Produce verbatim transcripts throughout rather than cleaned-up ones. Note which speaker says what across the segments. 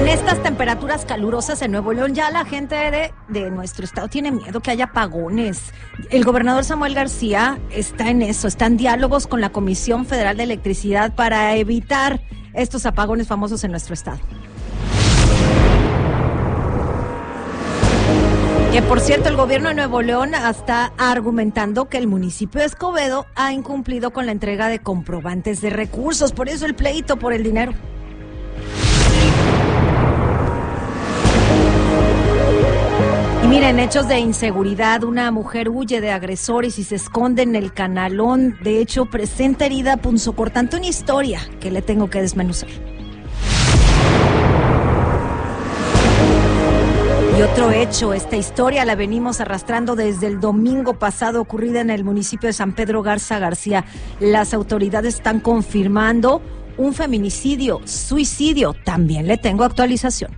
Speaker 1: Con estas temperaturas calurosas en Nuevo León, ya la gente de, de nuestro estado tiene miedo que haya apagones. El gobernador Samuel García está en eso, está en diálogos con la Comisión Federal de Electricidad para evitar estos apagones famosos en nuestro estado. Que por cierto, el gobierno de Nuevo León está argumentando que el municipio de Escobedo ha incumplido con la entrega de comprobantes de recursos, por eso el pleito por el dinero. Y miren, hechos de inseguridad, una mujer huye de agresores y se esconde en el canalón, de hecho presenta herida punzocortante, una historia que le tengo que desmenuzar. Y otro hecho, esta historia la venimos arrastrando desde el domingo pasado, ocurrida en el municipio de San Pedro Garza García. Las autoridades están confirmando un feminicidio, suicidio. También le tengo actualización.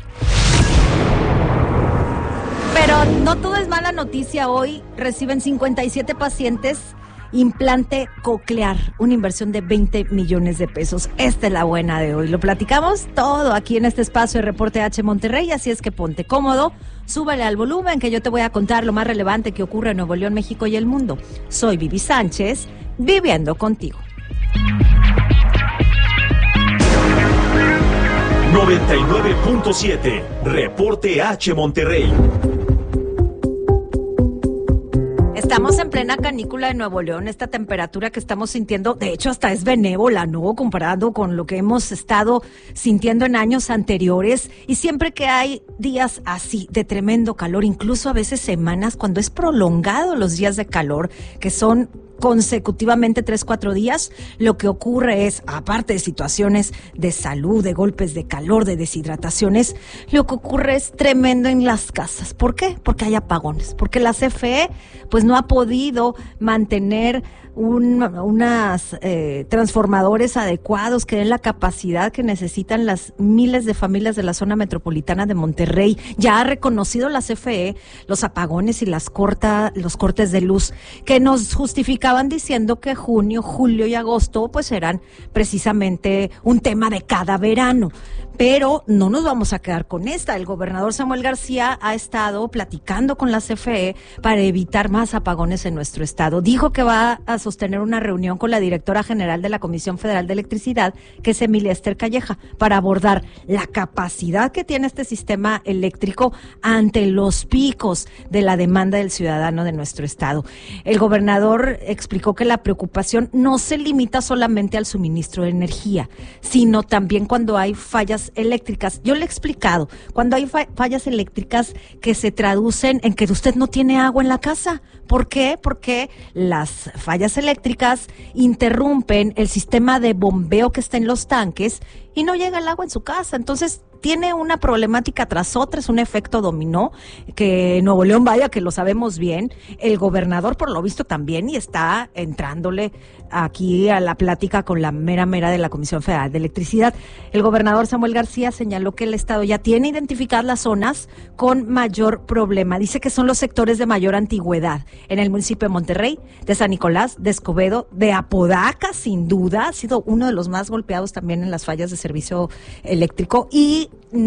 Speaker 1: Pero no todo es mala noticia. Hoy reciben cincuenta y siete pacientes implante coclear, una inversión de veinte millones de pesos. Esta es la buena de hoy. Lo platicamos todo aquí en este espacio de Reporte H Monterrey, así es que ponte cómodo, súbale al volumen que yo te voy a contar lo más relevante que ocurre en Nuevo León, México y el mundo. Soy Vivi Sánchez, viviendo contigo.
Speaker 2: noventa y nueve punto siete, Reporte H Monterrey.
Speaker 1: Estamos en plena canícula de Nuevo León, esta temperatura que estamos sintiendo, de hecho hasta es benévola, ¿no? Comparado con lo que hemos estado sintiendo en años anteriores, y siempre que hay días así de tremendo calor, incluso a veces semanas, cuando es prolongado los días de calor, que son consecutivamente tres, cuatro días, lo que ocurre es, aparte de situaciones de salud, de golpes de calor, de deshidrataciones, lo que ocurre es tremendo en las casas. ¿Por qué? Porque hay apagones, porque la C F E pues no ha podido mantener un, unas eh, transformadores adecuados que den la capacidad que necesitan las miles de familias de la zona metropolitana de Monterrey. Ya ha reconocido la C F E los apagones y las corta, los cortes de luz que nos justificaban diciendo que junio, julio y agosto pues eran precisamente un tema de cada verano. Pero no nos vamos a quedar con esta. El gobernador Samuel García ha estado platicando con la C F E para evitar más apagones en nuestro estado. Dijo que va a sostener una reunión con la directora general de la Comisión Federal de Electricidad, que es Emilia Esther Calleja, para abordar la capacidad que tiene este sistema eléctrico ante los picos de la demanda del ciudadano de nuestro estado. El gobernador explicó que la preocupación no se limita solamente al suministro de energía, sino también cuando hay fallas eléctricas. Yo le he explicado, cuando hay fallas eléctricas que se traducen en que usted no tiene agua en la casa. ¿Por qué? Porque las fallas eléctricas interrumpen el sistema de bombeo que está en los tanques y no llega el agua en su casa. Entonces tiene una problemática tras otra, es un efecto dominó, que Nuevo León, vaya que lo sabemos bien, el gobernador por lo visto también, y está entrándole aquí a la plática con la mera mera de la Comisión Federal de Electricidad. El gobernador Samuel García señaló que el estado ya tiene identificadas las zonas con mayor problema. Dice que son los sectores de mayor antigüedad en el municipio de Monterrey, de San Nicolás, de Escobedo, de Apodaca, sin duda, ha sido uno de los más golpeados también en las fallas de servicio eléctrico, y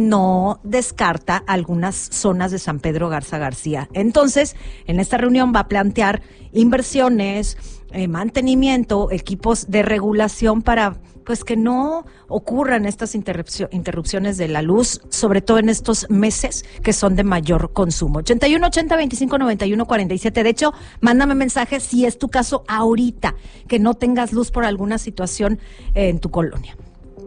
Speaker 1: no descarta algunas zonas de San Pedro Garza García. Entonces, en esta reunión va a plantear inversiones, eh, mantenimiento, equipos de regulación para pues que no ocurran estas interrupciones de la luz, sobre todo en estos meses que son de mayor consumo. ochenta y uno ochenta veinticinco noventa y uno cuarenta y siete. De hecho, mándame mensaje si es tu caso ahorita, que no tengas luz por alguna situación eh, en tu colonia.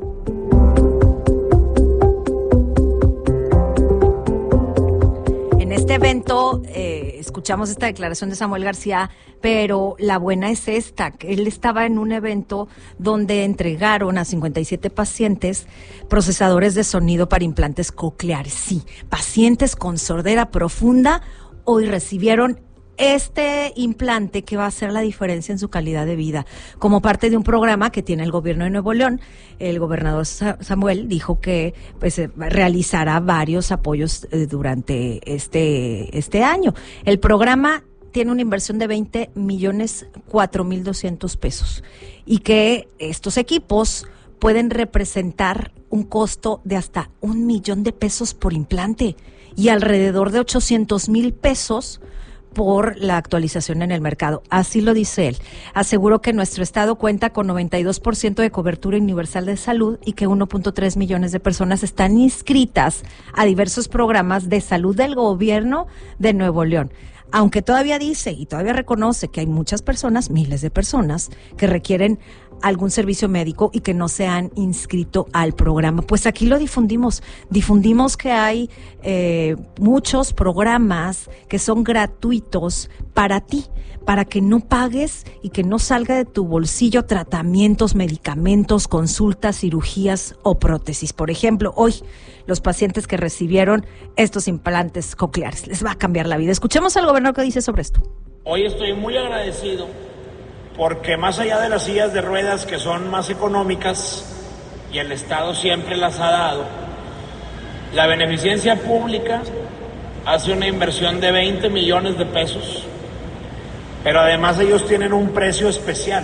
Speaker 1: En este evento eh, escuchamos esta declaración de Samuel García, pero la buena es esta, que él estaba en un evento donde entregaron a cincuenta y siete pacientes procesadores de sonido para implantes cocleares. Sí, pacientes con sordera profunda hoy recibieron este implante que va a hacer la diferencia en su calidad de vida. Como parte de un programa que tiene el gobierno de Nuevo León, el gobernador Samuel dijo que pues realizará varios apoyos eh, durante este, este año. El programa tiene una inversión de veinte millones cuatro mil doscientos pesos y que estos equipos pueden representar un costo de hasta un millón de pesos por implante y alrededor de ochocientos mil pesos por la actualización en el mercado. Así lo dice él. Aseguró que nuestro estado cuenta con noventa y dos por ciento de cobertura universal de salud y que uno punto tres millones de personas están inscritas a diversos programas de salud del gobierno de Nuevo León. Aunque todavía dice y todavía reconoce que hay muchas personas, miles de personas, que requieren algún servicio médico y que no se han inscrito al programa. Pues aquí lo difundimos. Difundimos que hay eh, muchos programas que son gratuitos para ti, para que no pagues y que no salga de tu bolsillo tratamientos, medicamentos, consultas, cirugías o prótesis. Por ejemplo, hoy los pacientes que recibieron estos implantes cocleares, les va a cambiar la vida. Escuchemos al gobernador que dice sobre esto.
Speaker 3: Hoy estoy muy agradecido porque más allá de las sillas de ruedas que son más económicas y el Estado siempre las ha dado, la beneficencia pública hace una inversión de veinte millones de pesos, pero además ellos tienen un precio especial.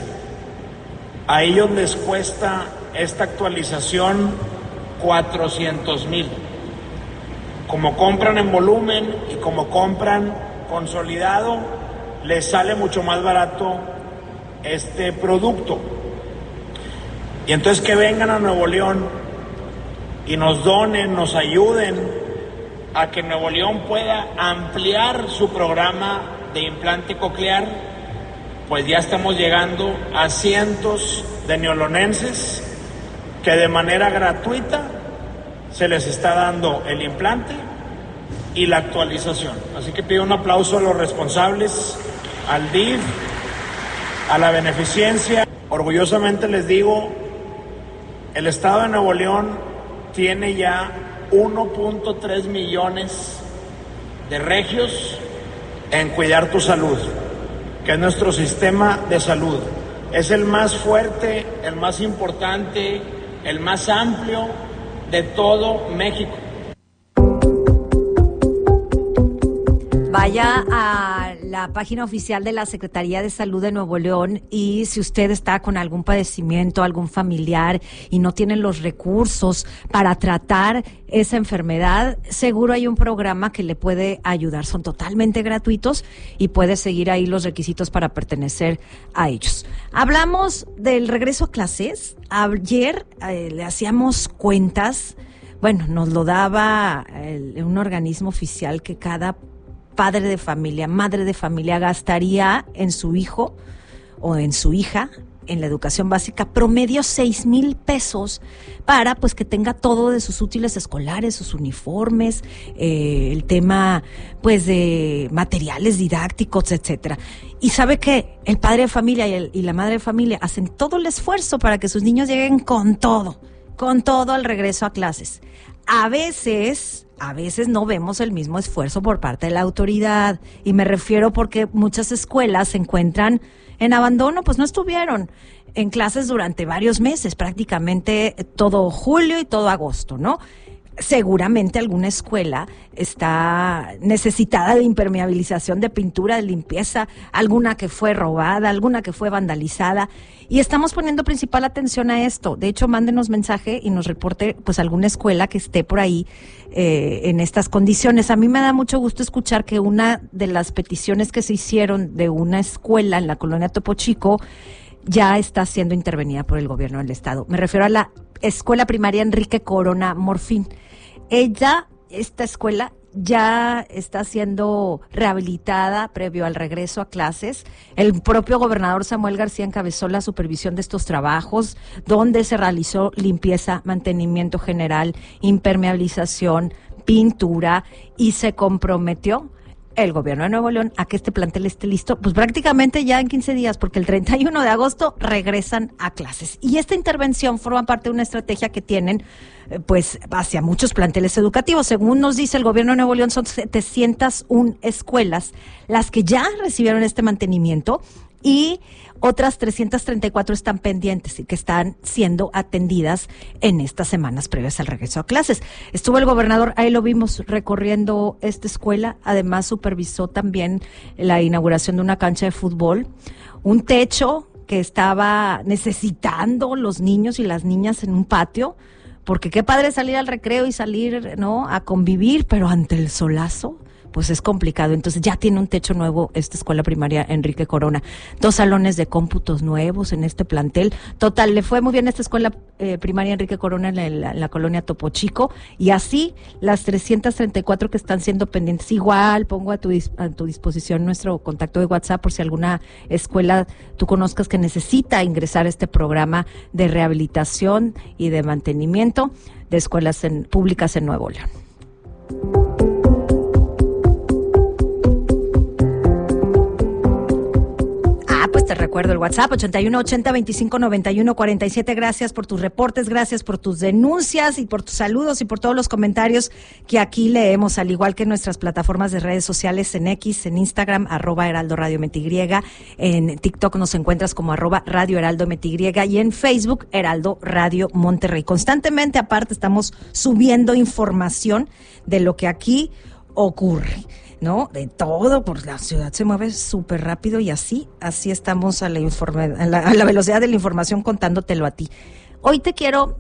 Speaker 3: A ellos les cuesta esta actualización cuatrocientos mil. Como compran en volumen y como compran consolidado, les sale mucho más barato este producto. Y entonces que vengan a Nuevo León y nos donen, nos ayuden a que Nuevo León pueda ampliar su programa de implante coclear, pues ya estamos llegando a cientos de neolonenses que de manera gratuita se les está dando el implante y la actualización. Así que pido un aplauso a los responsables, al D I F, a la beneficencia. Orgullosamente les digo, el Estado de Nuevo León tiene ya uno punto tres millones de regios en cuidar tu salud, que es nuestro sistema de salud. Es el más fuerte, el más importante, el más amplio de todo México.
Speaker 1: Vaya a la página oficial de la Secretaría de Salud de Nuevo León y si usted está con algún padecimiento, algún familiar y no tiene los recursos para tratar esa enfermedad, seguro hay un programa que le puede ayudar. Son totalmente gratuitos y puede seguir ahí los requisitos para pertenecer a ellos. Hablamos del regreso a clases. Ayer eh, le hacíamos cuentas, bueno, nos lo daba el, un organismo oficial que cada padre de familia, madre de familia gastaría en su hijo o en su hija en la educación básica promedio seis mil pesos para pues que tenga todo de sus útiles escolares, sus uniformes, eh, el tema pues de materiales didácticos, etcétera. Y sabe que el padre de familia y, el, y la madre de familia hacen todo el esfuerzo para que sus niños lleguen con todo, con todo al regreso a clases. A veces... A veces no vemos el mismo esfuerzo por parte de la autoridad y me refiero porque muchas escuelas se encuentran en abandono, pues no estuvieron en clases durante varios meses, prácticamente todo julio y todo agosto, ¿no? Seguramente alguna escuela está necesitada de impermeabilización, de pintura, de limpieza, alguna que fue robada, alguna que fue vandalizada, y estamos poniendo principal atención a esto. De hecho, mándenos mensaje y nos reporte pues alguna escuela que esté por ahí eh, en estas condiciones. A mí me da mucho gusto escuchar que una de las peticiones que se hicieron de una escuela en la colonia Topo Chico ya está siendo intervenida por el gobierno del estado. Me refiero a la escuela primaria Enrique Corona Morfín. Ella, esta escuela, ya está siendo rehabilitada previo al regreso a clases. El propio gobernador Samuel García encabezó la supervisión de estos trabajos, donde se realizó limpieza, mantenimiento general, impermeabilización, pintura, y se comprometió el gobierno de Nuevo León a que este plantel esté listo, pues prácticamente ya en quince días, porque el treinta y uno de agosto regresan a clases. Y esta intervención forma parte de una estrategia que tienen, eh, pues, hacia muchos planteles educativos. Según nos dice el gobierno de Nuevo León, son setecientas una escuelas las que ya recibieron este mantenimiento y otras trescientas treinta y cuatro están pendientes y que están siendo atendidas en estas semanas previas al regreso a clases. Estuvo el gobernador, ahí lo vimos, recorriendo esta escuela. Además, supervisó también la inauguración de una cancha de fútbol, un techo que estaba necesitando los niños y las niñas en un patio, porque qué padre salir al recreo y salir, ¿no?, a convivir, pero ante el solazo, pues es complicado. Entonces ya tiene un techo nuevo esta escuela primaria Enrique Corona, dos salones de cómputos nuevos en este plantel. Total, le fue muy bien a esta escuela eh, primaria Enrique Corona en la, en, la, en la colonia Topo Chico, y así las trescientas treinta y cuatro que están siendo pendientes. Igual pongo a tu, a tu disposición nuestro contacto de WhatsApp por si alguna escuela tú conozcas que necesita ingresar a este programa de rehabilitación y de mantenimiento de escuelas en, públicas en Nuevo León. Pues te recuerdo el WhatsApp ochenta y uno ochenta veinticinco noventa y uno cuarenta y siete. Gracias por tus reportes, gracias por tus denuncias y por tus saludos y por todos los comentarios que aquí leemos, al igual que en nuestras plataformas de redes sociales, en X, en Instagram, arroba Heraldo Radio Metigriega, en TikTok nos encuentras como arroba Radio Heraldo Metigriega y en Facebook Heraldo Radio Monterrey. Constantemente, aparte, estamos subiendo información de lo que aquí ocurre, ¿no? De todo, por la ciudad se mueve súper rápido y así, así estamos a la, informe, a, la, a la velocidad de la información contándotelo a ti. Hoy te quiero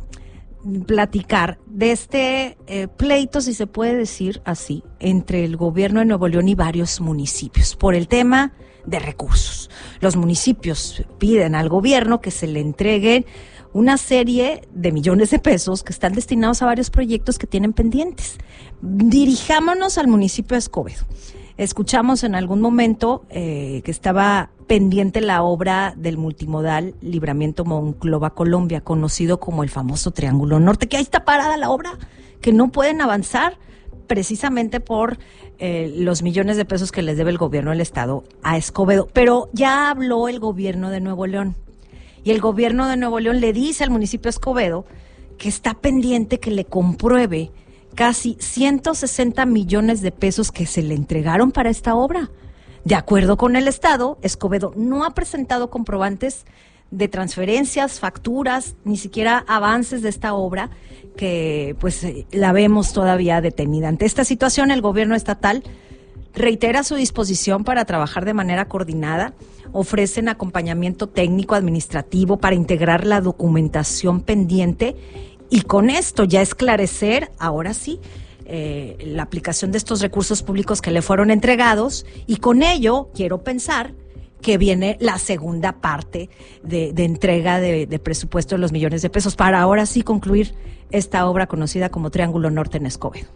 Speaker 1: platicar de este eh, pleito, si se puede decir así, entre el gobierno de Nuevo León y varios municipios por el tema de recursos. Los municipios piden al gobierno que se le entreguen una serie de millones de pesos que están destinados a varios proyectos que tienen pendientes. Dirijámonos al municipio de Escobedo. Escuchamos en algún momento eh, que estaba pendiente la obra del multimodal Libramiento Monclova, Colombia, conocido como el famoso Triángulo Norte, que ahí está parada la obra, que no pueden avanzar precisamente por eh, los millones de pesos que les debe el gobierno del estado a Escobedo. Pero ya habló el gobierno de Nuevo León. Y el gobierno de Nuevo León le dice al municipio de Escobedo que está pendiente que le compruebe casi ciento sesenta millones de pesos que se le entregaron para esta obra. De acuerdo con el Estado, Escobedo no ha presentado comprobantes de transferencias, facturas, ni siquiera avances de esta obra, que pues la vemos todavía detenida. Ante esta situación, el gobierno estatal reitera su disposición para trabajar de manera coordinada, ofrecen acompañamiento técnico administrativo para integrar la documentación pendiente y con esto ya esclarecer, ahora sí, eh, la aplicación de estos recursos públicos que le fueron entregados, y con ello quiero pensar que viene la segunda parte de, de entrega de, de presupuesto de los millones de pesos para ahora sí concluir esta obra conocida como Triángulo Norte en Escobedo.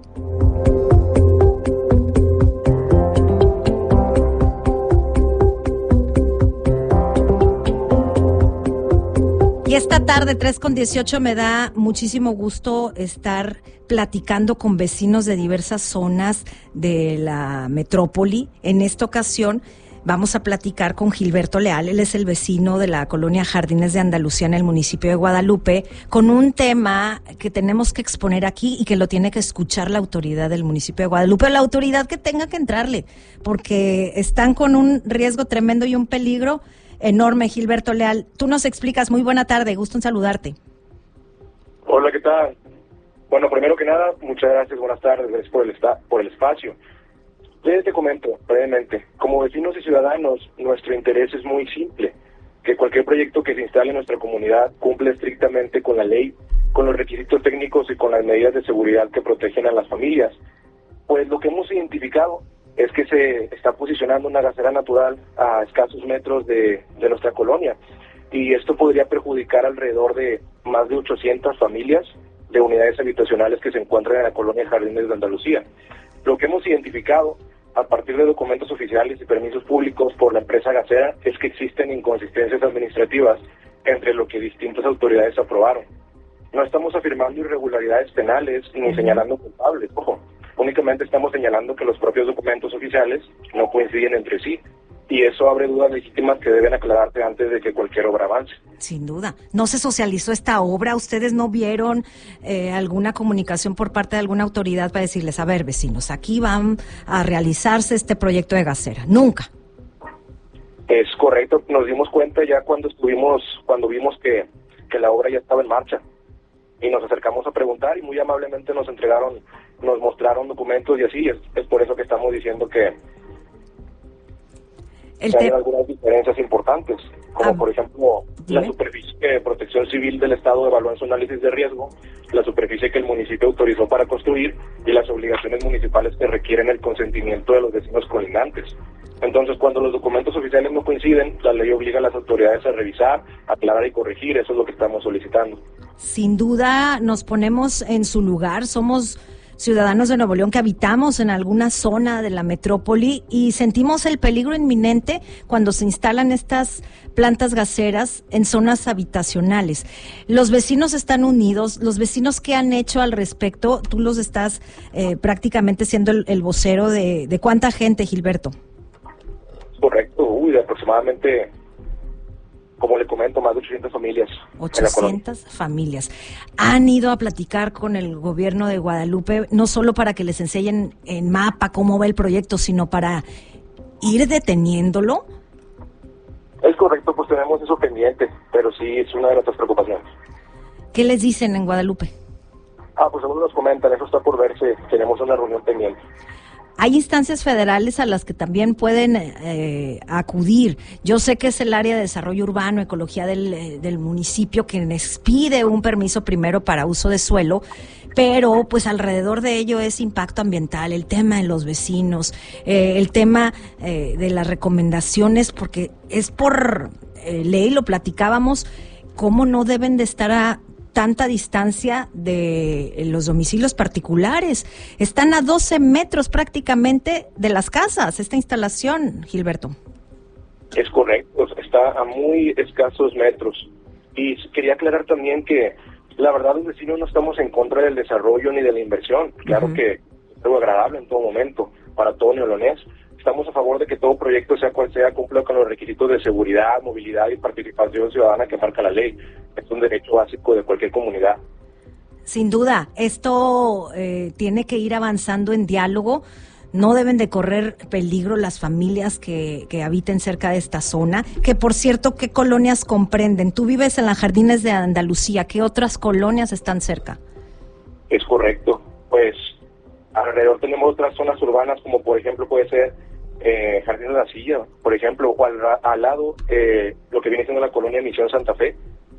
Speaker 1: Y esta tarde, tres con dieciocho, me da muchísimo gusto estar platicando con vecinos de diversas zonas de la metrópoli. En esta ocasión vamos a platicar con Gilberto Leal, él es el vecino de la colonia Jardines de Andalucía en el municipio de Guadalupe, con un tema que tenemos que exponer aquí y que lo tiene que escuchar la autoridad del municipio de Guadalupe, la autoridad que tenga que entrarle, porque están con un riesgo tremendo y un peligro enorme. Gilberto Leal, tú nos explicas. Muy buena tarde, gusto en saludarte.
Speaker 4: Hola, ¿qué tal? Bueno, primero que nada, muchas gracias, buenas tardes, gracias por el, esta, por el espacio. Yo te comento brevemente, como vecinos y ciudadanos, nuestro interés es muy simple, que cualquier proyecto que se instale en nuestra comunidad cumpla estrictamente con la ley, con los requisitos técnicos y con las medidas de seguridad que protegen a las familias. Pues lo que hemos identificado es que se está posicionando una gasera natural a escasos metros de, de nuestra colonia, y esto podría perjudicar alrededor de más de ochocientas familias de unidades habitacionales que se encuentran en la colonia Jardines de Andalucía. Lo que hemos identificado a partir de documentos oficiales y permisos públicos por la empresa gasera es que existen inconsistencias administrativas entre lo que distintas autoridades aprobaron. No estamos afirmando irregularidades penales ni señalando culpables, ojo. Únicamente estamos señalando que los propios documentos oficiales no coinciden entre sí, y eso abre dudas legítimas que deben aclararse antes de que cualquier obra avance.
Speaker 1: Sin duda. ¿No se socializó esta obra? ¿Ustedes no vieron eh, alguna comunicación por parte de alguna autoridad para decirles, a ver, vecinos, aquí van a realizarse este proyecto de gasera? Nunca.
Speaker 4: Es correcto, nos dimos cuenta ya cuando estuvimos, cuando vimos que, que la obra ya estaba en marcha, y nos acercamos a preguntar y muy amablemente nos entregaron, nos mostraron documentos y así, es, es por eso que estamos diciendo que...
Speaker 1: El
Speaker 4: que
Speaker 1: te...
Speaker 4: hay algunas diferencias importantes, como ah, por ejemplo, dime. La superficie que Protección Civil del Estado evaluó en su análisis de riesgo, la superficie que el municipio autorizó para construir y las obligaciones municipales que requieren el consentimiento de los vecinos colindantes. Entonces, cuando los documentos oficiales no coinciden, la ley obliga a las autoridades a revisar, aclarar y corregir. Eso es lo que estamos solicitando.
Speaker 1: Sin duda nos ponemos en su lugar, somos ciudadanos de Nuevo León que habitamos en alguna zona de la metrópoli y sentimos el peligro inminente cuando se instalan estas plantas gaseras en zonas habitacionales. Los vecinos están unidos, los vecinos que han hecho al respecto, tú los estás eh, prácticamente siendo el, el vocero de, de ¿cuánta gente, Gilberto?
Speaker 4: Correcto, uy, de aproximadamente, como le comento, más de ochocientas familias.
Speaker 1: ochocientas familias. Han ido a platicar con el gobierno de Guadalupe, no solo para que les enseñen en mapa cómo va el proyecto, sino para ir deteniéndolo.
Speaker 4: Es correcto, pues tenemos eso pendiente, pero sí es una de nuestras preocupaciones.
Speaker 1: ¿Qué les dicen en Guadalupe?
Speaker 4: Ah, pues según nos comentan, eso está por verse, tenemos una reunión pendiente.
Speaker 1: Hay instancias federales a las que también pueden eh, acudir. Yo sé que es el área de desarrollo urbano, ecología del, eh, del municipio, quien les pide un permiso primero para uso de suelo, pero pues alrededor de ello es impacto ambiental, el tema de los vecinos, eh, el tema eh, de las recomendaciones, porque es por eh, ley, lo platicábamos, cómo no deben de estar a tanta distancia de los domicilios particulares. Están a doce metros prácticamente de las casas, esta instalación, Gilberto.
Speaker 4: Es correcto, está a muy escasos metros. Y quería aclarar también que, la verdad, los vecinos no estamos en contra del desarrollo ni de la inversión. Claro uh-huh. que es algo agradable en todo momento para todo neolonés. Estamos a favor de que todo proyecto, sea cual sea, cumpla con los requisitos de seguridad, movilidad y participación ciudadana que marca la ley. Es un derecho básico de cualquier comunidad.
Speaker 1: Sin duda, esto eh, tiene que ir avanzando en diálogo. No deben de correr peligro las familias que, que habiten cerca de esta zona, que por cierto, ¿qué colonias comprenden? Tú vives en las Jardines de Andalucía, ¿qué otras colonias están cerca?
Speaker 4: Es correcto, pues alrededor tenemos otras zonas urbanas, como por ejemplo puede ser eh, Jardín de la Silla, por ejemplo, o al, al lado eh, lo que viene siendo la colonia Misión Santa Fe,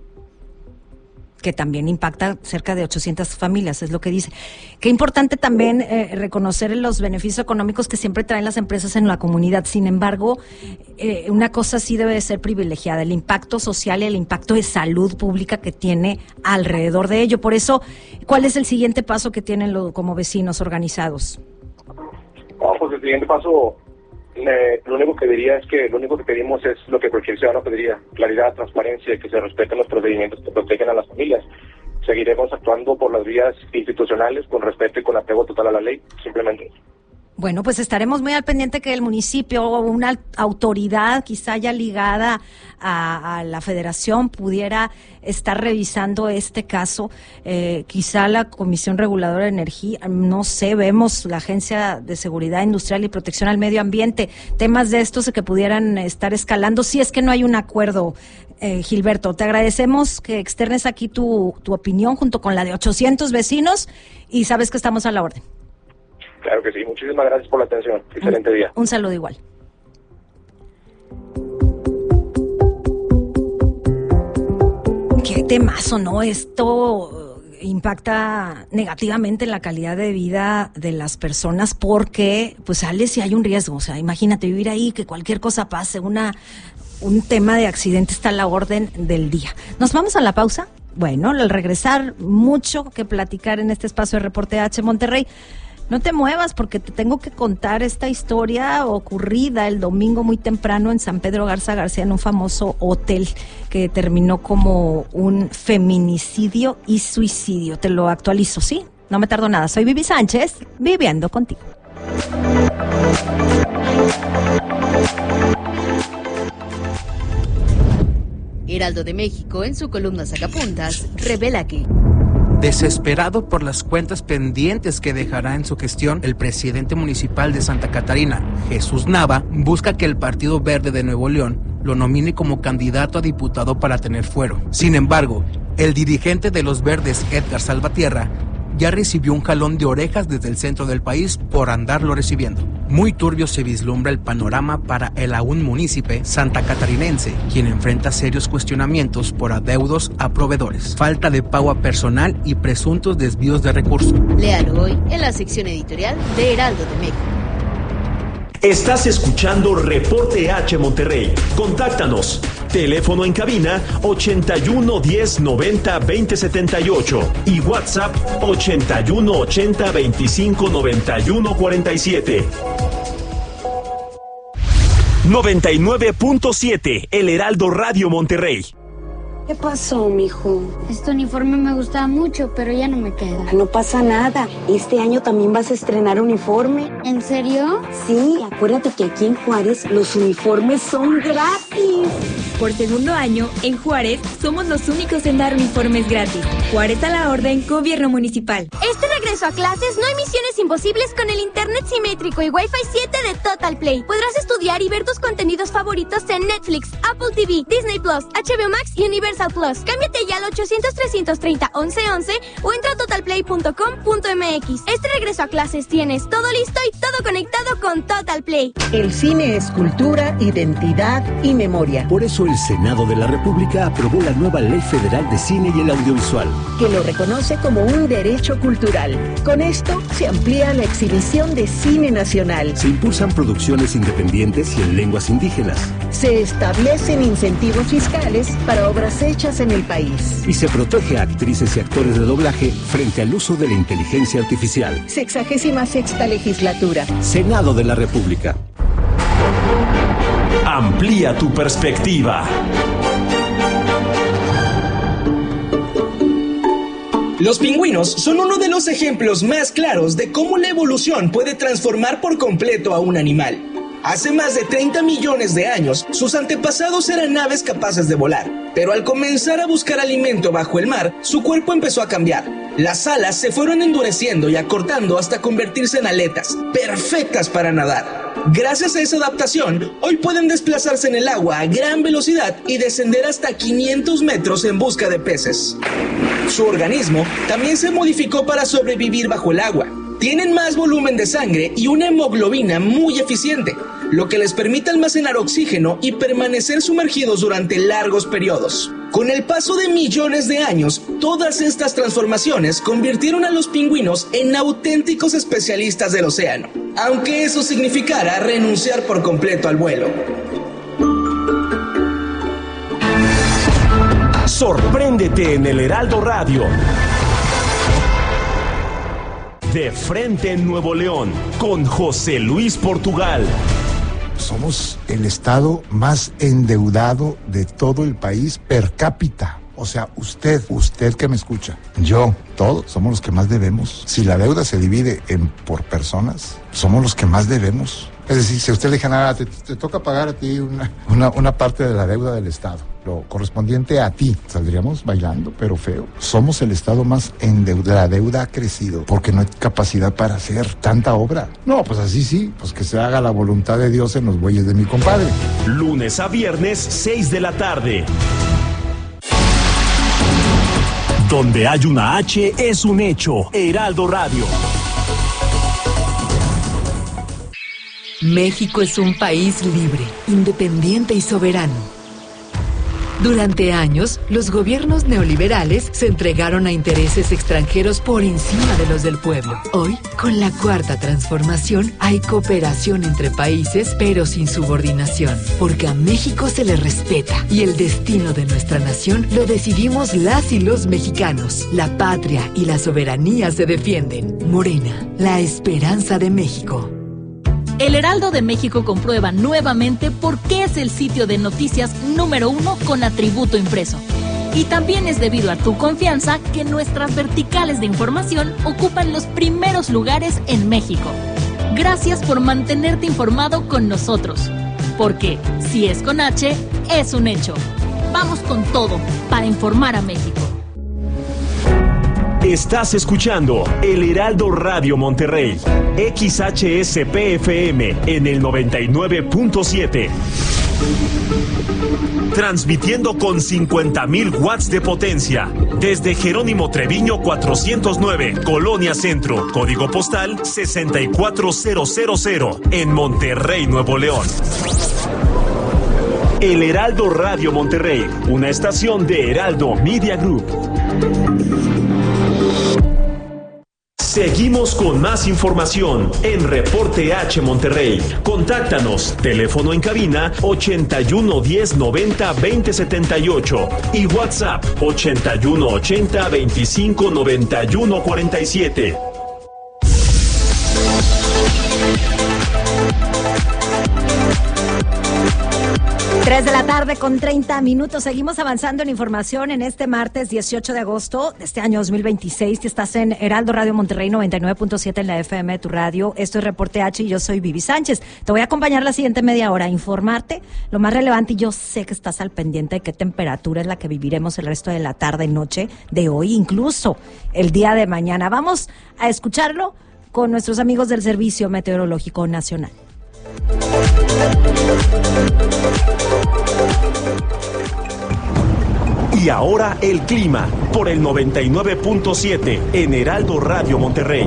Speaker 1: que también impacta cerca de ochocientas familias, es lo que dice. Qué importante también eh, reconocer los beneficios económicos que siempre traen las empresas en la comunidad. Sin embargo, eh, una cosa sí debe de ser privilegiada, el impacto social y el impacto de salud pública que tiene alrededor de ello. Por eso, ¿cuál es el siguiente paso que tienen lo, como vecinos organizados?
Speaker 4: No, pues el siguiente paso, eh, lo único que diría es que lo único que pedimos es lo que cualquier ciudadano pediría: claridad, transparencia, que se respeten los procedimientos que protegen a las familias. Seguiremos actuando por las vías institucionales con respeto y con apego total a la ley, simplemente.
Speaker 1: Bueno, pues estaremos muy al pendiente que el municipio o una autoridad quizá ya ligada a, a la federación pudiera estar revisando este caso. Eh, quizá la Comisión Reguladora de Energía, no sé, vemos la Agencia de Seguridad Industrial y Protección al Medio Ambiente, temas de estos que pudieran estar escalando si es que no hay un acuerdo. Eh, Gilberto, te agradecemos que externes aquí tu, tu opinión junto con la de ochocientos vecinos y sabes que estamos a la orden.
Speaker 4: Claro que sí, muchísimas gracias por la atención. Excelente
Speaker 1: un,
Speaker 4: día.
Speaker 1: Un saludo igual. Qué temazo, ¿no? Esto impacta negativamente en la calidad de vida de las personas porque, pues, sale si hay un riesgo. O sea, imagínate vivir ahí, que cualquier cosa pase, una un tema de accidente está a la orden del día. ¿Nos vamos a la pausa? Bueno, al regresar, mucho que platicar en este espacio de Reporte H Monterrey. No te muevas porque te tengo que contar esta historia ocurrida el domingo muy temprano en San Pedro Garza García, en un famoso hotel que terminó como un feminicidio y suicidio. Te lo actualizo, ¿sí? No me tardo nada. Soy Vivi Sánchez, viviendo contigo.
Speaker 5: Heraldo de México, en su columna Sacapuntas, revela que...
Speaker 6: Desesperado por las cuentas pendientes que dejará en su gestión, el presidente municipal de Santa Catarina, Jesús Nava, busca que el Partido Verde de Nuevo León lo nomine como candidato a diputado para tener fuero. Sin embargo, el dirigente de los Verdes, Edgar Salvatierra, ya recibió un jalón de orejas desde el centro del país por andarlo recibiendo. Muy turbio se vislumbra el panorama para el aún munícipe santacatarinense, quien enfrenta serios cuestionamientos por adeudos a proveedores, falta de pago a personal y presuntos desvíos de recursos.
Speaker 5: Léalo hoy en la sección editorial de Heraldo de México.
Speaker 2: Estás escuchando Reporte H Monterrey. Contáctanos. Teléfono en cabina ochenta y uno diez noventa veinte setenta y ocho y WhatsApp ochenta y uno ochenta veinticinco noventa y uno cuarenta y siete. noventa y nueve punto siete El Heraldo Radio Monterrey.
Speaker 7: ¿Qué pasó, mijo?
Speaker 8: Este uniforme me gustaba mucho, pero ya no me queda.
Speaker 7: No pasa nada. Este año también vas a estrenar uniforme.
Speaker 8: ¿En serio?
Speaker 7: Sí, acuérdate que aquí en Juárez los uniformes son gratis.
Speaker 9: Por segundo año, en Juárez, somos los únicos en dar uniformes gratis. Juárez a la orden, Gobierno Municipal.
Speaker 10: Este regreso a clases no hay misiones imposibles con el internet simétrico y Wi-Fi siete de Total Play. Podrás estudiar y ver tus contenidos favoritos en Netflix, Apple T V, Disney Plus, H B O Max y Universal Plus. Cámbiate ya al ochocientos, trescientos treinta, once once o entra a total play punto com punto m x. Este regreso a clases tienes todo listo y todo conectado con Total Play.
Speaker 11: El cine es cultura, identidad y memoria.
Speaker 12: Por eso el Senado de la República aprobó la nueva Ley Federal de Cine y el Audiovisual,
Speaker 11: que lo reconoce como un derecho cultural. Con esto se amplía la exhibición de cine nacional.
Speaker 12: Se impulsan producciones independientes y en lenguas indígenas.
Speaker 11: Se establecen incentivos fiscales para obras hechas en el país.
Speaker 12: Y se protege a actrices y actores de doblaje frente al uso de la inteligencia artificial.
Speaker 11: Sexagésima sexta legislatura.
Speaker 12: Senado de la República.
Speaker 2: Amplía tu perspectiva.
Speaker 13: Los pingüinos son uno de los ejemplos más claros de cómo la evolución puede transformar por completo a un animal. Hace más de treinta millones de años, sus antepasados eran aves capaces de volar, pero al comenzar a buscar alimento bajo el mar, su cuerpo empezó a cambiar. Las alas se fueron endureciendo y acortando hasta convertirse en aletas, perfectas para nadar. Gracias a esa adaptación, hoy pueden desplazarse en el agua a gran velocidad y descender hasta quinientos metros en busca de peces. Su organismo también se modificó para sobrevivir bajo el agua. Tienen más volumen de sangre y una hemoglobina muy eficiente, lo que les permite almacenar oxígeno y permanecer sumergidos durante largos periodos. Con el paso de millones de años, todas estas transformaciones convirtieron a los pingüinos en auténticos especialistas del océano, aunque eso significara renunciar por completo al vuelo.
Speaker 2: Sorpréndete en el Heraldo Radio. De frente en Nuevo León, con José Luis Portugal.
Speaker 14: Somos el estado más endeudado de todo el país per cápita. O sea, usted, usted que me escucha, yo, todos somos los que más debemos. Si la deuda se divide en por personas, somos los que más debemos. Es decir, si a usted le dice nada, te, te toca pagar a ti una, una, una parte de la deuda del Estado, lo correspondiente a ti, saldríamos bailando, pero feo. Somos el Estado más endeudado, la deuda ha crecido, porque no hay capacidad para hacer tanta obra. No, pues así sí, pues que se haga la voluntad de Dios en los bueyes de mi compadre.
Speaker 2: Lunes a viernes, seis de la tarde. Donde hay una H es un hecho. Heraldo Radio.
Speaker 15: México es un país libre, independiente y soberano. Durante años, los gobiernos neoliberales se entregaron a intereses extranjeros por encima de los del pueblo. Hoy, con la cuarta transformación, hay cooperación entre países, pero sin subordinación, porque a México se le respeta y el destino de nuestra nación lo decidimos las y los mexicanos. La patria y la soberanía se defienden. Morena, la esperanza de México.
Speaker 16: El Heraldo de México comprueba nuevamente por qué es el sitio de noticias número uno con atributo impreso. Y también es debido a tu confianza que nuestras verticales de información ocupan los primeros lugares en México. Gracias por mantenerte informado con nosotros. Porque si es con H, es un hecho. Vamos con todo para informar a México.
Speaker 2: Estás escuchando El Heraldo Radio Monterrey, X H S P F M en el noventa y nueve punto siete. Transmitiendo con cincuenta mil watts de potencia Desde Jerónimo Treviño cuatrocientos nueve, Colonia Centro, código postal sesenta y cuatro mil, en Monterrey, Nuevo León. El Heraldo Radio Monterrey, una estación de Heraldo Media Group. Seguimos con más información en Reporte H Monterrey. Contáctanos, teléfono en cabina ochenta y uno diez noventa veinte setenta y ocho y WhatsApp ochenta y uno ochenta veinticinco noventa y uno cuarenta y siete.
Speaker 1: tres de la tarde con treinta minutos. Seguimos avanzando en información en este martes dieciocho de agosto de este año dos mil veintiséis. Que estás en Heraldo Radio Monterrey noventa y nueve punto siete en la F M de tu radio. Esto es Reporte H y yo soy Vivi Sánchez. Te voy a acompañar la siguiente media hora a informarte lo más relevante, y yo sé que estás al pendiente de qué temperatura es la que viviremos el resto de la tarde y noche de hoy, incluso el día de mañana. Vamos a escucharlo con nuestros amigos del Servicio Meteorológico Nacional.
Speaker 2: Y ahora el clima por el noventa y nueve punto siete en Heraldo Radio Monterrey.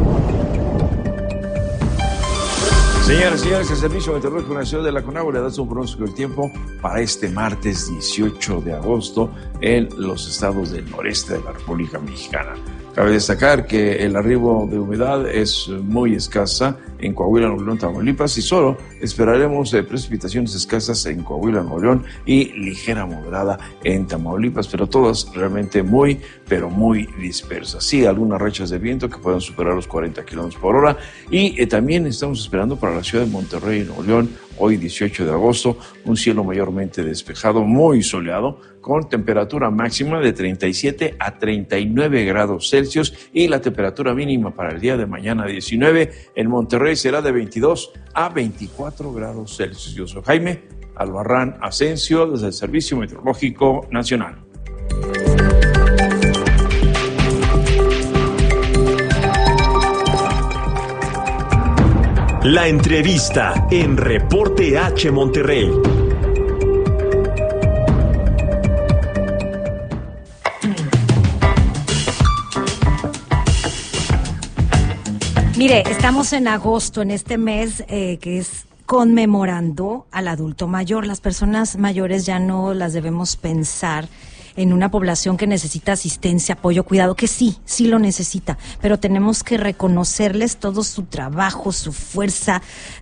Speaker 17: Señoras y señores, el Servicio Meteorológico Nacional de la CONAGUA le da un pronóstico del tiempo para este martes dieciocho de agosto en los estados del noreste de la República Mexicana. Cabe destacar que el arribo de humedad es muy escasa en Coahuila, Nuevo León, Tamaulipas, y solo esperaremos eh, precipitaciones escasas en Coahuila, Nuevo León, y ligera moderada en Tamaulipas, pero todas realmente muy, pero muy dispersas. Sí, algunas rachas de viento que puedan superar los cuarenta kilómetros por hora, y eh, también estamos esperando para la ciudad de Monterrey, Nuevo León, hoy dieciocho de agosto, un cielo mayormente despejado, muy soleado, con temperatura máxima de treinta y siete a treinta y nueve grados Celsius, y la temperatura mínima para el día de mañana diecinueve en Monterrey será de veintidós a veinticuatro grados Celsius. Yo soy Jaime Albarrán Asensio desde el Servicio Meteorológico Nacional.
Speaker 2: La entrevista en Reporte H Monterrey.
Speaker 1: Mire, estamos en agosto, en este mes eh, que es conmemorando al adulto mayor. Las personas mayores ya no las debemos pensar en una población que necesita asistencia, apoyo, cuidado, que sí, sí lo necesita, pero tenemos que reconocerles todo su trabajo, su fuerza,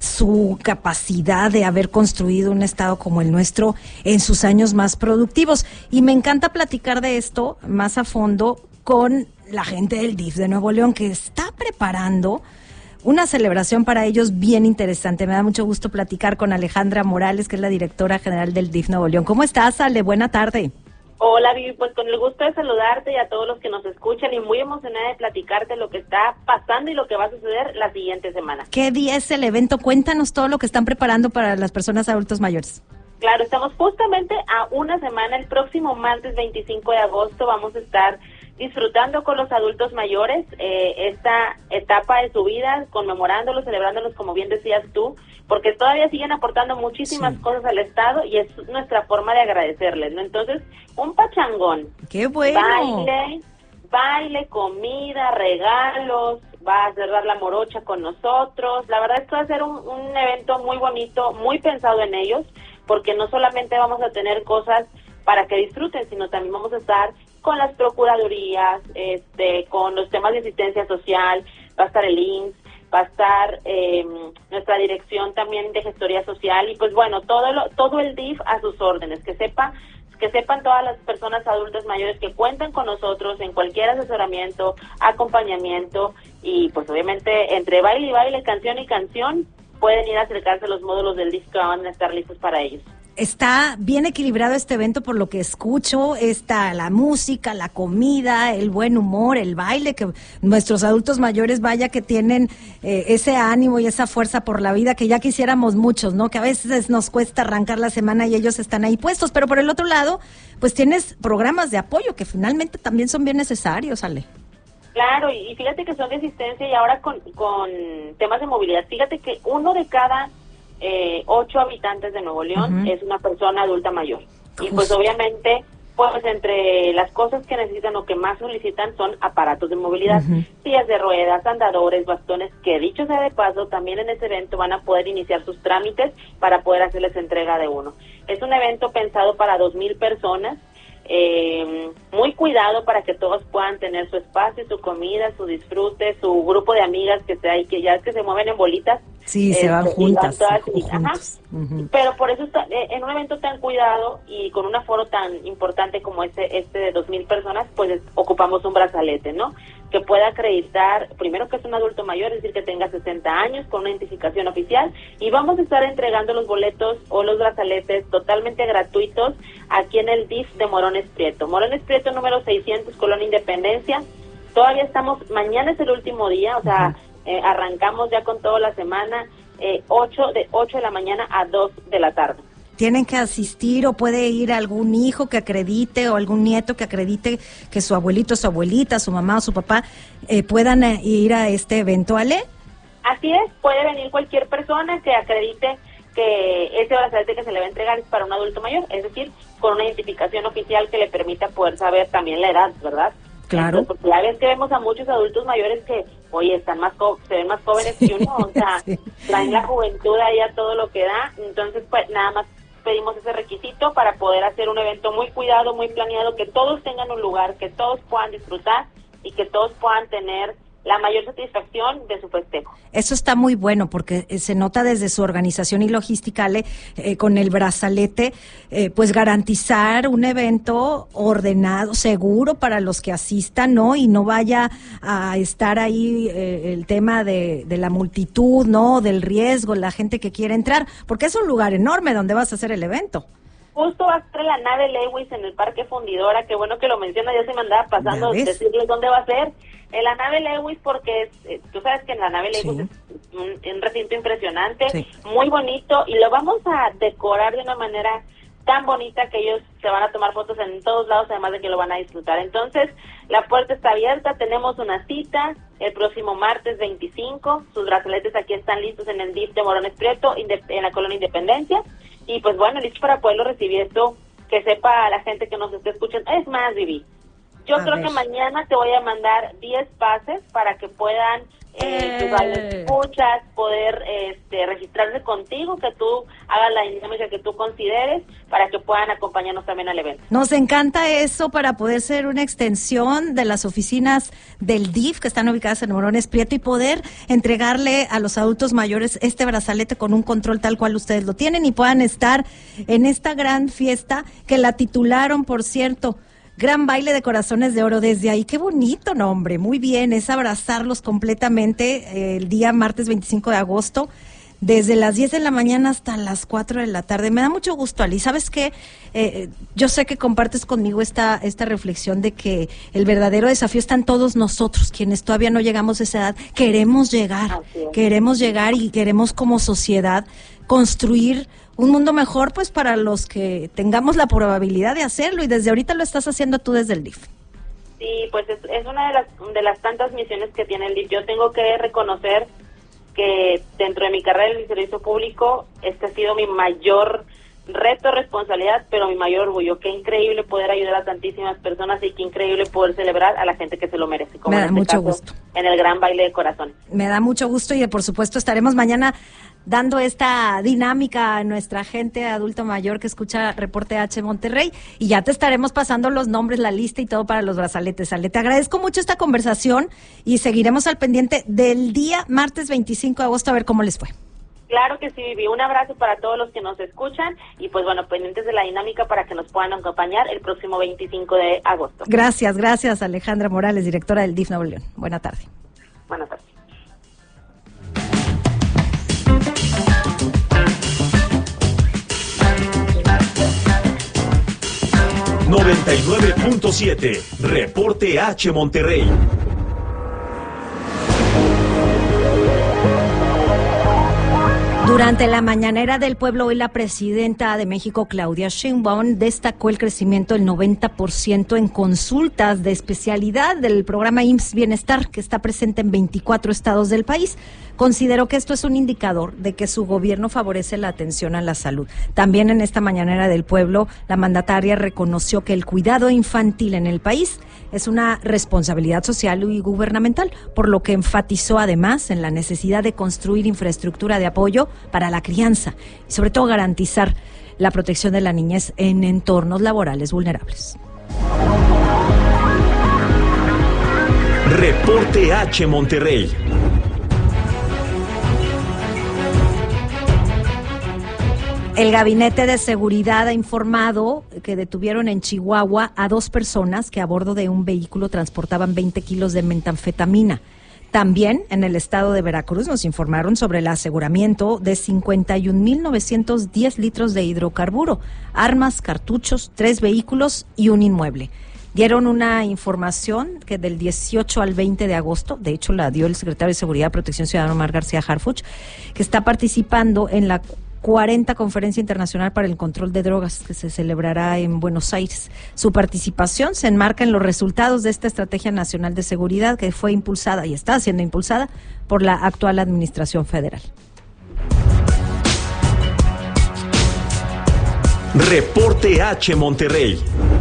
Speaker 1: su capacidad de haber construido un estado como el nuestro en sus años más productivos. Y me encanta platicar de esto más a fondo con la gente del D I F de Nuevo León, que está preparando una celebración para ellos bien interesante. Me da mucho gusto platicar con Alejandra Morales, que es la directora general del D I F Nuevo León. ¿Cómo estás, Ale? Buena tarde.
Speaker 18: Hola, Vivi, pues con el gusto de saludarte y a todos los que nos escuchan, y muy emocionada de platicarte lo que está pasando y lo que va a suceder la siguiente semana.
Speaker 1: ¿Qué día es el evento? Cuéntanos todo lo que están preparando para las personas adultos mayores.
Speaker 18: Claro, estamos justamente a una semana. El próximo martes veinticinco de agosto vamos a estar disfrutando con los adultos mayores eh, esta etapa de su vida, conmemorándolos, celebrándolos, como bien decías tú, porque todavía siguen aportando muchísimas sí. cosas al Estado, y es nuestra forma de agradecerles, ¿no? Entonces, un pachangón.
Speaker 1: ¡Qué bueno!
Speaker 18: Baile, baile, comida, regalos, va a cerrar la morocha con nosotros. La verdad es que va a ser un, un evento muy bonito, muy pensado en ellos, porque no solamente vamos a tener cosas para que disfruten, sino también vamos a estar con las procuradurías, este, con los temas de asistencia social, va a estar el I M S S, va a estar eh, nuestra dirección también de gestoría social, y pues bueno, todo lo, todo el D I F a sus órdenes, que sepa, que sepan todas las personas adultas mayores que cuentan con nosotros en cualquier asesoramiento, acompañamiento, y pues obviamente entre baile y baile, canción y canción, pueden ir a acercarse a los módulos del D I F que van a estar listos para ellos.
Speaker 1: Está bien equilibrado este evento, por lo que escucho. Está la música, la comida, el buen humor, el baile, que nuestros adultos mayores, vaya que tienen eh, ese ánimo y esa fuerza por la vida que ya quisiéramos muchos, ¿no? Que a veces nos cuesta arrancar la semana y ellos están ahí puestos. Pero por el otro lado, pues tienes programas de apoyo que finalmente también son bien necesarios, Ale.
Speaker 18: Claro, y fíjate que son de asistencia, y ahora con, con temas de movilidad. Fíjate que uno de cada Eh, ocho habitantes de Nuevo León uh-huh. es una persona adulta mayor. Uf. Y pues obviamente, pues entre las cosas que necesitan o que más solicitan son aparatos de movilidad, uh-huh. sillas de ruedas, andadores, bastones, que dicho sea de paso, también en ese evento van a poder iniciar sus trámites para poder hacerles entrega de uno. Es un evento pensado para dos mil personas, eh, muy cuidado para que todos puedan tener su espacio, su comida, su disfrute, su grupo de amigas que se hay, que ya es que se mueven en bolitas.
Speaker 1: Sí,
Speaker 18: eh,
Speaker 1: se van juntas.
Speaker 18: Todas,
Speaker 1: y,
Speaker 18: y, ajá.
Speaker 1: Uh-huh.
Speaker 18: Pero por eso está, eh, en un evento tan cuidado y con un aforo tan importante como este, este de dos mil personas, pues es, ocupamos un brazalete, ¿no? Que pueda acreditar, primero que es un adulto mayor, es decir, que tenga sesenta años, con una identificación oficial, y vamos a estar entregando los boletos o los brazaletes totalmente gratuitos aquí en el D I F de Morones Prieto. Morones Prieto número seiscientos, Colonia Independencia. Todavía estamos, mañana es el último día, o sea, uh-huh. eh, arrancamos ya con toda la semana, eh, ocho de ocho de la mañana a dos de la tarde.
Speaker 1: Tienen que asistir o puede ir algún hijo que acredite o algún nieto que acredite que su abuelito, su abuelita, su mamá o su papá eh, puedan eh, ir a este evento, ¿Ale?
Speaker 18: Así es, puede venir cualquier persona que acredite que ese brazalete que se le va a entregar es para un adulto mayor, es decir, con una identificación oficial que le permita poder saber también la edad, ¿verdad?
Speaker 1: Claro.
Speaker 18: Entonces, porque ya ves que vemos a muchos adultos mayores que, oye, están más jo- se ven más jóvenes que uno, o sea, sí. traen la juventud ahí a todo lo que da, entonces pues nada más pedimos ese requisito para poder hacer un evento muy cuidado, muy planeado, que todos tengan un lugar, que todos puedan disfrutar y que todos puedan tener la mayor satisfacción de su festejo.
Speaker 1: Eso está muy bueno porque se nota desde su organización y logística, Ale, eh, con el brazalete, eh, pues garantizar un evento ordenado, seguro para los que asistan, ¿no? Y no vaya a estar ahí eh, el tema de, de la multitud, ¿no? Del riesgo, la gente que quiere entrar, porque es un lugar enorme donde vas a hacer el evento.
Speaker 18: Justo va a ser la nave Lewis en el Parque Fundidora, qué bueno que lo menciona, ya se me andaba pasando decirles dónde va a ser. En la nave Lewis, porque es, eh, tú sabes que en la nave Lewis sí. es un, un recinto impresionante, sí. muy bonito, y lo vamos a decorar de una manera tan bonita que ellos se van a tomar fotos en todos lados, además de que lo van a disfrutar. Entonces, la puerta está abierta, tenemos una cita el próximo martes veinticinco, sus brazaletes aquí están listos en el D I F de Morones Prieto, en la Colonia Independencia, y pues bueno, listo para poderlo recibir. Esto, que sepa a la gente que nos esté escuchando. Es más, Vivi, yo a creo ver. que mañana te voy a mandar diez pases para que puedan eh, tus escuchas, poder este, registrarse contigo, que tú hagas la dinámica que tú consideres, para que puedan acompañarnos también al evento.
Speaker 1: Nos encanta eso para poder ser una extensión de las oficinas del D I F que están ubicadas en Morones Prieto y poder entregarle a los adultos mayores este brazalete con un control tal cual ustedes lo tienen y puedan estar en esta gran fiesta que la titularon, por cierto, Gran Baile de Corazones de Oro. Desde ahí, qué bonito nombre, muy bien, es abrazarlos completamente eh, el día martes veinticinco de agosto, desde las diez de la mañana hasta las cuatro de la tarde. Me da mucho gusto, Ali. ¿Sabes qué? Eh, yo sé que compartes conmigo esta, esta reflexión de que el verdadero desafío está en todos nosotros, quienes todavía no llegamos a esa edad. Queremos llegar, queremos llegar y queremos como sociedad construir un mundo mejor, pues para los que tengamos la probabilidad de hacerlo, y desde ahorita lo estás haciendo tú desde el D I F.
Speaker 18: Sí, pues es, es una de las de las tantas misiones que tiene el D I F. Yo tengo que reconocer que dentro de mi carrera en el servicio público este ha sido mi mayor reto, responsabilidad, pero mi mayor orgullo. Qué increíble poder ayudar a tantísimas personas y qué increíble poder celebrar a la gente que se lo merece, como
Speaker 1: Me da
Speaker 18: en este
Speaker 1: mucho
Speaker 18: caso,
Speaker 1: gusto.
Speaker 18: En el Gran Baile de Corazón.
Speaker 1: Me da mucho gusto y por supuesto estaremos mañana dando esta dinámica a nuestra gente adulto mayor que escucha Reporte H Monterrey, y ya te estaremos pasando los nombres, la lista y todo para los brazaletes. Ale, te agradezco mucho esta conversación y seguiremos al pendiente del día martes veinticinco de agosto a ver cómo les fue.
Speaker 18: Claro que sí, Vivi. Un abrazo para todos los que nos escuchan y pues bueno, pendientes de la dinámica para que nos puedan acompañar el próximo veinticinco de agosto.
Speaker 1: Gracias, gracias Alejandra Morales, directora del D I F Nuevo León. Buena tarde.
Speaker 18: Buenas tardes.
Speaker 2: noventa y nueve punto siete Reporte H Monterrey.
Speaker 1: Durante Durante la mañanera del pueblo, hoy la presidenta de México, Claudia Sheinbaum, destacó el crecimiento del noventa por ciento en consultas de especialidad del programa I M S S Bienestar, que está presente en veinticuatro estados del país. Consideró que esto es un indicador de que su gobierno favorece la atención a la salud. También en esta mañanera del pueblo, la mandataria reconoció que el cuidado infantil en el país es una responsabilidad social y gubernamental, por lo que enfatizó además en la necesidad de construir infraestructura de apoyo para la crianza y sobre todo garantizar la protección de la niñez en entornos laborales vulnerables.
Speaker 2: Reporte H Monterrey.
Speaker 1: El Gabinete de Seguridad ha informado que detuvieron en Chihuahua a dos personas que a bordo de un vehículo transportaban veinte kilos de metanfetamina. También en el estado de Veracruz nos informaron sobre el aseguramiento de cincuenta y un mil novecientos diez litros de hidrocarburo, armas, cartuchos, tres vehículos y un inmueble. Dieron una información que del dieciocho al veinte de agosto, de hecho la dio el secretario de Seguridad y Protección Ciudadana, Omar García Harfuch, que está participando en la cuarenta Conferencia Internacional para el Control de Drogas, que se celebrará en Buenos Aires. Su participación se enmarca en los resultados de esta Estrategia Nacional de Seguridad que fue impulsada y está siendo impulsada por la actual Administración Federal.
Speaker 2: Reporte H Monterrey.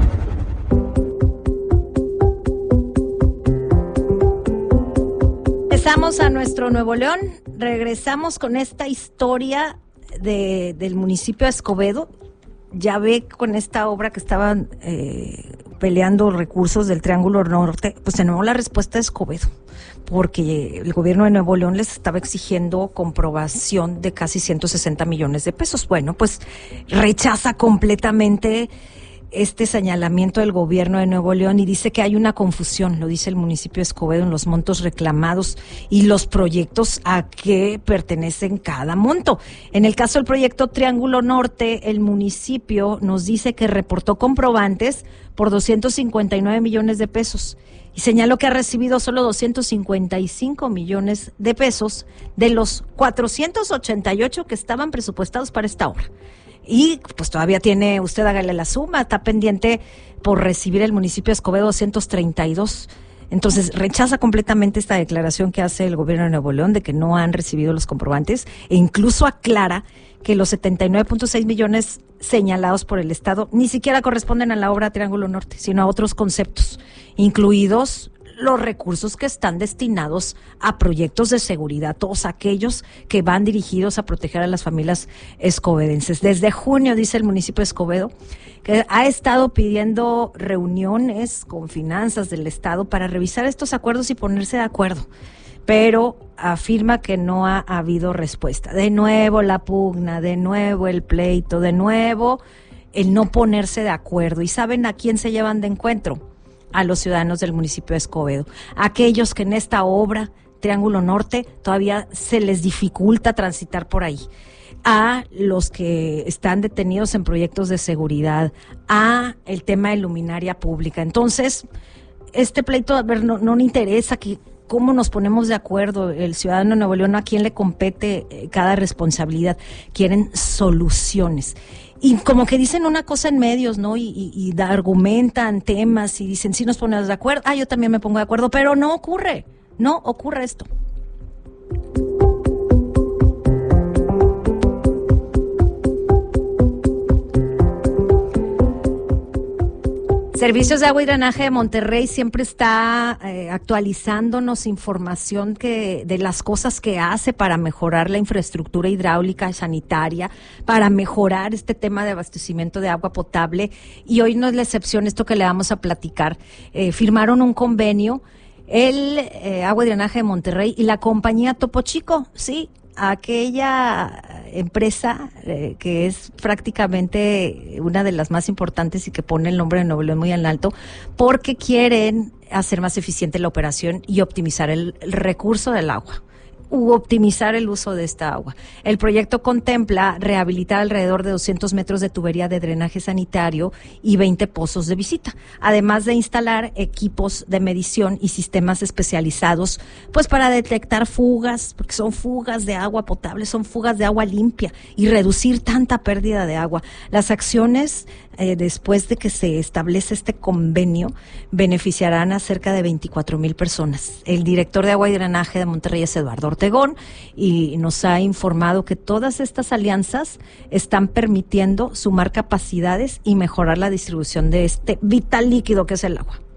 Speaker 1: Regresamos a nuestro Nuevo León, regresamos con esta historia De, del municipio de Escobedo. Ya ve con esta obra que estaban eh, peleando recursos del Triángulo Norte, pues tenemos la respuesta de Escobedo, porque el gobierno de Nuevo León les estaba exigiendo comprobación de casi ciento sesenta millones de pesos. Bueno, pues rechaza completamente este señalamiento del gobierno de Nuevo León y dice que hay una confusión, lo dice el municipio de Escobedo, en los montos reclamados y los proyectos a que pertenecen cada monto. En el caso del proyecto Triángulo Norte, el municipio nos dice que reportó comprobantes por doscientos cincuenta y nueve millones de pesos y señaló que ha recibido solo doscientos cincuenta y cinco millones de pesos de los cuatrocientos ochenta y ocho que estaban presupuestados para esta obra. Y pues todavía tiene, usted hágale la suma, está pendiente por recibir el municipio de Escobedo doscientos treinta y dos. Entonces rechaza completamente esta declaración que hace el gobierno de Nuevo León de que no han recibido los comprobantes e incluso aclara que los setenta y nueve punto seis millones señalados por el Estado ni siquiera corresponden a la obra Triángulo Norte, sino a otros conceptos, incluidos los recursos que están destinados a proyectos de seguridad, todos aquellos que van dirigidos a proteger a las familias escobedenses. Desde junio, dice el municipio de Escobedo, que ha estado pidiendo reuniones con finanzas del Estado para revisar estos acuerdos y ponerse de acuerdo, pero afirma que no ha habido respuesta. De nuevo la pugna, de nuevo el pleito, de nuevo el no ponerse de acuerdo. ¿Y saben a quién se llevan de encuentro? A los ciudadanos del municipio de Escobedo, aquellos que en esta obra Triángulo Norte todavía se les dificulta transitar por ahí, a los que están detenidos en proyectos de seguridad, a el tema de luminaria pública. Entonces, este pleito, a ver, no, no le interesa que cómo nos ponemos de acuerdo, el ciudadano de Nuevo León, a quién le compete eh, cada responsabilidad. Quieren soluciones. Y como que dicen una cosa en medios, ¿no? Y, y, y da, argumentan temas y dicen, sí nos ponemos de acuerdo, ah, yo también me pongo de acuerdo, pero no ocurre, no ocurre esto. Servicios de Agua y Drenaje de Monterrey siempre está eh, actualizándonos información que de las cosas que hace para mejorar la infraestructura hidráulica y sanitaria, para mejorar este tema de abastecimiento de agua potable. Y hoy no es la excepción esto que le vamos a platicar. Eh, firmaron un convenio el eh, Agua y Drenaje de Monterrey y la compañía Topo Chico, sí, aquella empresa eh, que es prácticamente una de las más importantes y que pone el nombre de Nuevo León muy en alto, porque quieren hacer más eficiente la operación y optimizar el, el recurso del agua. u optimizar el uso de esta agua. El proyecto contempla rehabilitar alrededor de doscientos metros de tubería de drenaje sanitario y veinte pozos de visita, además de instalar equipos de medición y sistemas especializados, pues para detectar fugas, porque son fugas de agua potable, son fugas de agua limpia y reducir tanta pérdida de agua. Las acciones, eh, después de que se establece este convenio, beneficiarán a cerca de veinticuatro mil personas. El director de Agua y Drenaje de Monterrey es Eduardo Ortegón y nos ha informado que todas estas alianzas están permitiendo sumar capacidades y mejorar la distribución de este vital líquido que es el agua.